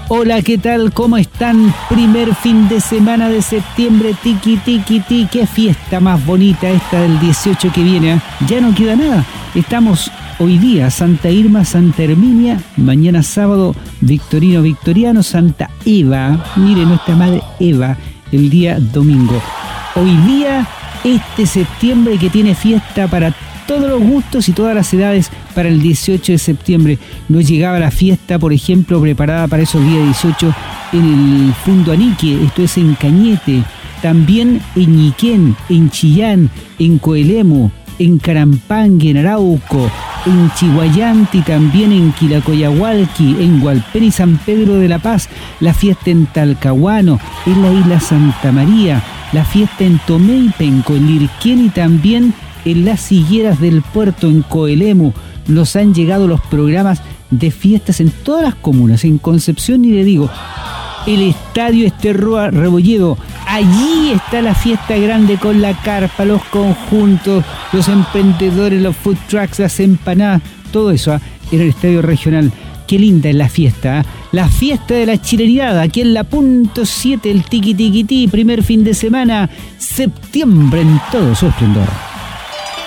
Hola, ¿qué tal? ¿Cómo están? Primer fin de semana de septiembre, tiki, tiki, tiki. Qué fiesta más bonita esta del 18 que viene, ¿eh? Ya no queda nada. Estamos hoy día Santa Irma, Santa Herminia, mañana sábado Victorino Victoriano, Santa Eva, mire nuestra madre Eva, el día domingo. Hoy día, este septiembre que tiene fiesta para todos los gustos y todas las edades para el 18 de septiembre. Nos llegaba la fiesta, por ejemplo, preparada para esos días 18 en el Fundo Anique, esto es en Cañete, también en Ñiquén, en Chillán, en Coelemu, en Carampangue, en Arauco, en Chihuayanti, también en Quilacoyahualqui, en Hualpén y San Pedro de la Paz, la fiesta en Talcahuano, en la isla Santa María, la fiesta en Tomé y Penco, en Lirquén y también en las higueras del puerto, en Coelemu. Nos han llegado los programas de fiestas en todas las comunas, en Concepción ni le digo. El Estadio Esterroa Rebolledo, allí está la fiesta grande con la carpa, los conjuntos, los emprendedores, los food trucks, las empanadas, todo eso en el Estadio Regional. Qué linda es la fiesta, ¿eh? La fiesta de la chilenidad, aquí en la punto 7, el tiki tiki ti, primer fin de semana, septiembre en todo su esplendor.